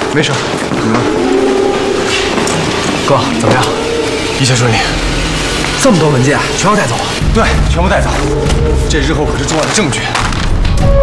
没事。你呢？ 哥，怎么样？ 一切顺利。 这么多文件全要带走？ 对，全部带走。这日后可是重要的证据。